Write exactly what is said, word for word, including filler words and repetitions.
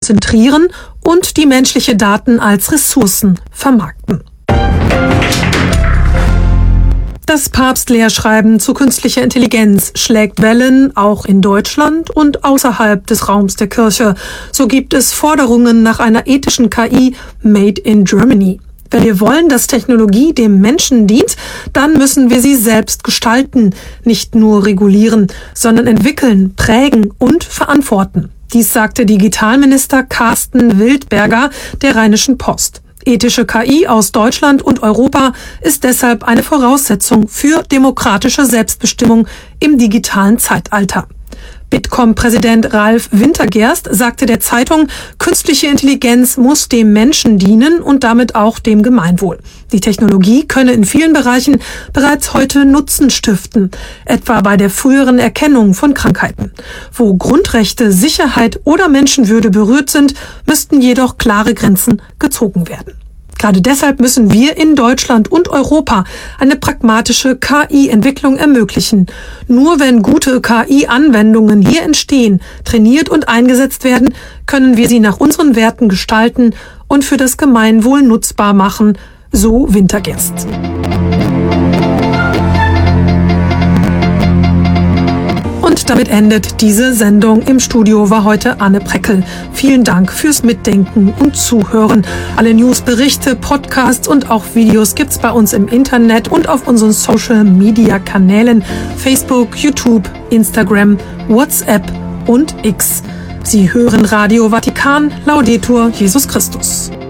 konzentrieren und die menschliche Daten als Ressourcen vermarkten. Das Papstlehrschreiben zu künstlicher Intelligenz schlägt Wellen, auch in Deutschland und außerhalb des Raums der Kirche. So gibt es Forderungen nach einer ethischen K I made in Germany. Wenn wir wollen, dass Technologie dem Menschen dient, dann müssen wir sie selbst gestalten, nicht nur regulieren, sondern entwickeln, prägen und verantworten. Dies sagte Digitalminister Carsten Wildberger der Rheinischen Post. Ethische K I aus Deutschland und Europa ist deshalb eine Voraussetzung für demokratische Selbstbestimmung im digitalen Zeitalter. Bitkom-Präsident Ralf Wintergerst sagte der Zeitung, künstliche Intelligenz muss dem Menschen dienen und damit auch dem Gemeinwohl. Die Technologie könne in vielen Bereichen bereits heute Nutzen stiften, etwa bei der früheren Erkennung von Krankheiten. Wo Grundrechte, Sicherheit oder Menschenwürde berührt sind, müssten jedoch klare Grenzen gezogen werden. Gerade deshalb müssen wir in Deutschland und Europa eine pragmatische K I-Entwicklung ermöglichen. Nur wenn gute K I-Anwendungen hier entstehen, trainiert und eingesetzt werden, können wir sie nach unseren Werten gestalten und für das Gemeinwohl nutzbar machen, so Wintergerst. Und damit endet diese Sendung. Im Studio war heute Anne Preckel. Vielen Dank fürs Mitdenken und Zuhören. Alle News, Berichte, Podcasts und auch Videos gibt's bei uns im Internet und auf unseren Social-Media-Kanälen Facebook, YouTube, Instagram, WhatsApp und X. Sie hören Radio Vatikan, Laudetur Jesus Christus.